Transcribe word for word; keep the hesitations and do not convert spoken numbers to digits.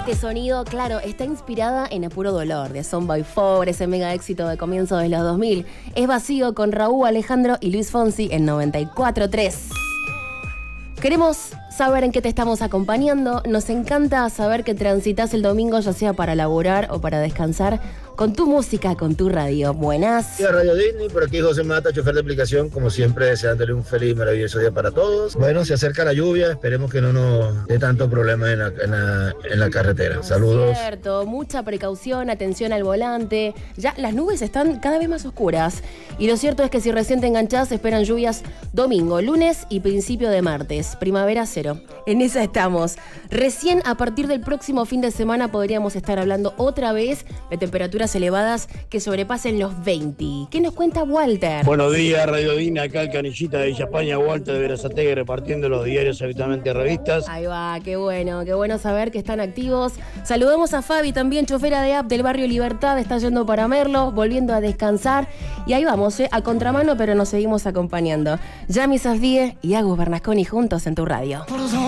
Este sonido, claro, está inspirada en Apuro Dolor, de Son by Four, ese mega éxito de comienzos de los dos mil. Es Vacío con Raúl Alejandro y Luis Fonsi en noventa y cuatro punto tres. Queremos saber en qué te estamos acompañando. Nos encanta saber que transitas el domingo, ya sea para laburar o para descansar, con tu música, con tu radio. Buenas. Y a Radio Disney, por aquí José Mata, chofer de aplicación, como siempre deseándole un feliz y maravilloso día para todos. Bueno, se acerca la lluvia, esperemos que no nos dé tanto problema en la, en la, en la carretera. Saludos. Cierto, mucha precaución, atención al volante. Ya las nubes están cada vez más oscuras. Y lo cierto es que si recién te enganchás, esperan lluvias domingo, lunes y principio de martes. Primavera cero. En esa estamos. Recién a partir del próximo fin de semana podríamos estar hablando otra vez de temperaturas elevadas que sobrepasen los veinte. ¿Qué nos cuenta Walter? Buenos días, Radio Dina, acá el Canillita de Villa España, Walter de Berazategui, repartiendo los diarios habitualmente revistas. Ahí va, qué bueno, qué bueno saber que están activos. Saludamos a Fabi, también chofera de app del barrio Libertad, está yendo para Merlo, volviendo a descansar. Y ahí vamos, ¿eh? A contramano, pero nos seguimos acompañando. Yamis Asdie y Agus Bernasconi juntos en tu radio.